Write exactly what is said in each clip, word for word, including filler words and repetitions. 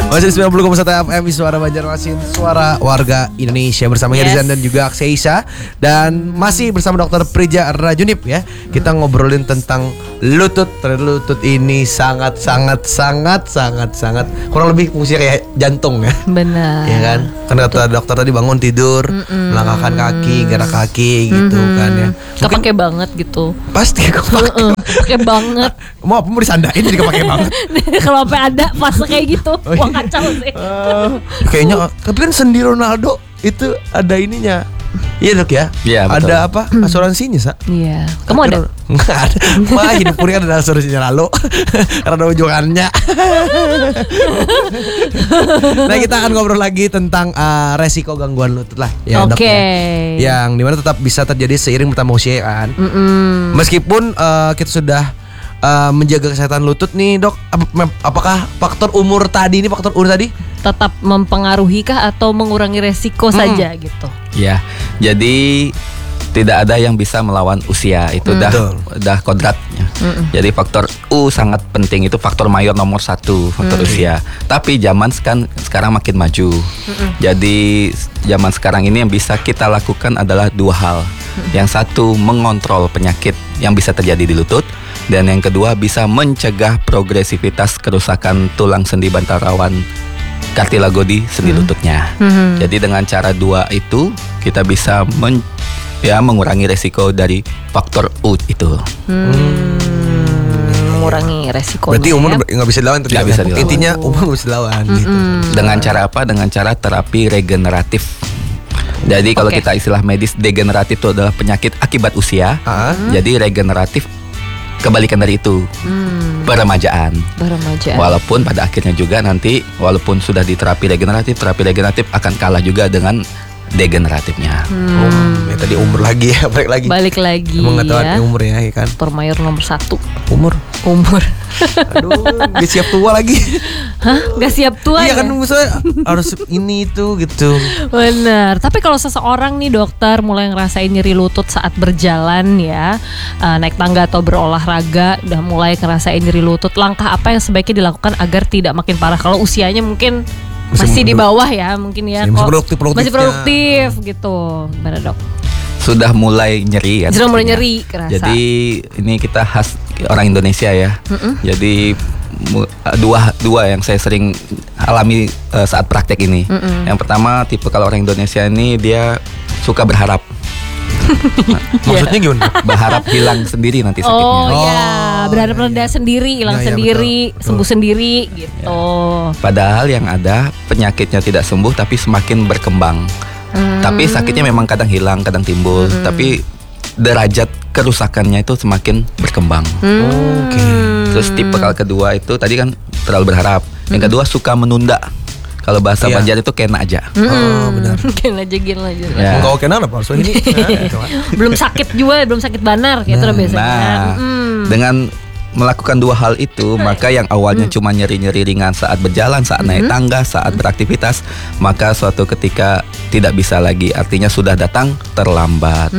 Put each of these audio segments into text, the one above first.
Masih sembilan puluh koma satu F M Suara Banjarmasin, suara warga Indonesia. Bersama Yes. Hirzan dan juga Akseisa. Dan masih bersama Dokter Prija Rajunip ya. Kita ngobrolin tentang lutut. Lutut ini sangat sangat sangat sangat sangat kurang lebih fungsi kayak jantung ya. Benar. Ya kan? Karena kata dokter tadi bangun tidur, melangkahkan kaki, gerak kaki gitu kan ya. Kepake banget gitu. Pasti kepake. Heeh, Kepake banget. Mau apa mau disandain jadi kepake banget. Kalau sampai ada fase kayak gitu, Oh, iya. wah kacau sih. Eh, kayaknya tapi kan sendi Ronaldo itu ada ininya. Iya dok ya. Iya, betul. Ada apa asuransinya sa? Iya. Kamu ada? Nggak ada. Mah hidup puri kan ada asuransinya lalu. Karena ujungannya. Nah kita akan ngobrol lagi tentang uh, resiko gangguan lutut lah ya dok Oke. ya. Yang dimana tetap bisa terjadi seiring bertambah usia kan. Mm-mm. Meskipun uh, kita sudah uh, menjaga kesehatan lutut nih dok, ap- apakah faktor umur tadi ini faktor umur tadi? Tetap mempengaruhi kah atau mengurangi resiko saja gitu? Ya, jadi tidak ada yang bisa melawan usia, itu dah Betul. dah kodratnya. Jadi faktor U sangat penting, itu faktor mayor nomor satu, faktor usia. Tapi zaman sekarang sekarang makin maju. Jadi zaman sekarang ini yang bisa kita lakukan adalah dua hal. Yang satu mengontrol penyakit yang bisa terjadi di lutut, dan yang kedua bisa mencegah progresivitas kerusakan tulang sendi bantal rawan kartilago di sendi lututnya. Jadi dengan cara dua itu kita bisa men, ya mengurangi resiko dari faktor U itu. Mengurangi resiko. Berarti umur nggak bisa dilawan tuh. Nggak Dok? bisa dilawan. Intinya umur nggak bisa dilawan gitu. Dengan cara apa? Dengan cara terapi regeneratif. Jadi kalau Oke. kita istilah medis, degeneratif itu adalah penyakit akibat usia. Ah. Jadi regeneratif kebalikan dari itu, peremajaan. Beremaja. Walaupun pada akhirnya juga nanti walaupun sudah di terapi regeneratif, terapi regeneratif akan kalah juga dengan degeneratifnya. Oh, ya tadi umur lagi ya, balik lagi. Balik lagi Emang nggak tahu ya. umur ya, ya kan? Faktor mayor nomor satu. Umur. Umur. Aduh, dia siap tua lagi. Hah? Gak siap tua Iya ya? kan maksudnya harus ini itu gitu. Benar. Tapi kalau seseorang nih dokter mulai ngerasain nyeri lutut saat berjalan ya, uh, naik tangga atau berolahraga, udah mulai ngerasain nyeri lutut, langkah apa yang sebaiknya dilakukan agar tidak makin parah? Kalau usianya mungkin Masih masih, di muda. bawah ya, mungkin ya. Ya, masih Kalau- produktif-produktifnya. masih produktif gitu. Gimana dok? Sudah mulai nyeri ya. Sudah mulai sepertinya. nyeri kerasa. Jadi ini kita khas orang Indonesia ya. Jadi mu- dua dua yang saya sering alami eh, saat praktek ini. Yang pertama tipe kalau orang Indonesia ini dia suka berharap, Maksudnya gimana? berharap hilang sendiri nanti sakitnya. Oh, Oh, iya, berharap iya, reda iya. sendiri, hilang Iya, iya, sendiri, betul, betul. sembuh sendiri gitu. Padahal yang ada penyakitnya tidak sembuh tapi semakin berkembang. Tapi sakitnya memang kadang hilang, kadang timbul. Tapi derajat kerusakannya itu semakin berkembang. Oke. Terus tipe kalau kedua itu tadi kan terlalu berharap. Yang kedua suka menunda. Kalau bahasa Iya. Banjar itu kena aja. Oh, benar. Mungkin aja gini aja. Ya. Enggak oke nana Pak. So ini. Belum sakit juga, belum sakit banar kayak itu lah biasanya. Nah, Mm. dengan melakukan dua hal itu, maka yang awalnya cuma nyeri-nyeri ringan saat berjalan, saat naik tangga, saat beraktivitas, maka suatu ketika tidak bisa lagi, artinya sudah datang terlambat.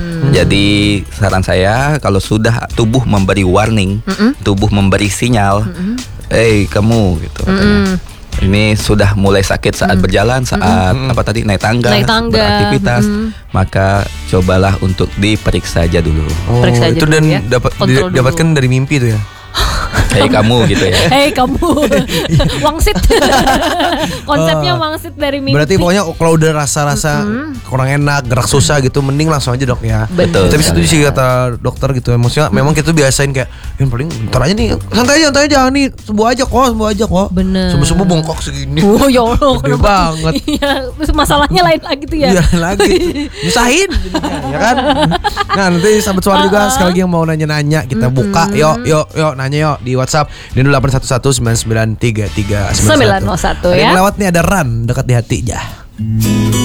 Jadi saran saya kalau sudah tubuh memberi warning, tubuh memberi sinyal, eh kamu gitu katanya. Ini sudah mulai sakit saat berjalan, saat apa tadi naik tangga, Naik tangga. beraktivitas, maka cobalah untuk diperiksa aja dulu. Oh, Periksa aja itu dulu dan ya. dapat Kontrol dulu. didapatkan dari mimpi tuh ya. Kayak kamu gitu ya. Hei kamu, wangsit. Konsepnya wangsit dari mimpi. Berarti pokoknya kalau udah rasa-rasa kurang enak, gerak susah gitu, mending langsung aja dok ya. Betul. Tapi setuju sih kata dokter gitu. Maksudnya memang kita biasain kayak yang paling ntar aja nih, santai aja, santai aja nih, sembuh aja kok, sembuh aja kok. Bener. Sembuh-sembuh bongkok segini. Oh ya Allah, Gede kenapa? banget. Iya, terus masalahnya lain lagi tuh ya. Iya lagi nyusahin jadinya, ya kan. Nah nanti sahabat suara juga sekali lagi yang mau nanya-nanya kita buka yuk yuk yuk nanya yuk di WhatsApp di nol delapan satu satu sembilan sembilan tiga tiga sembilan nol satu Ada yang ya. lewat nih, ada Ran dekat di hati ya.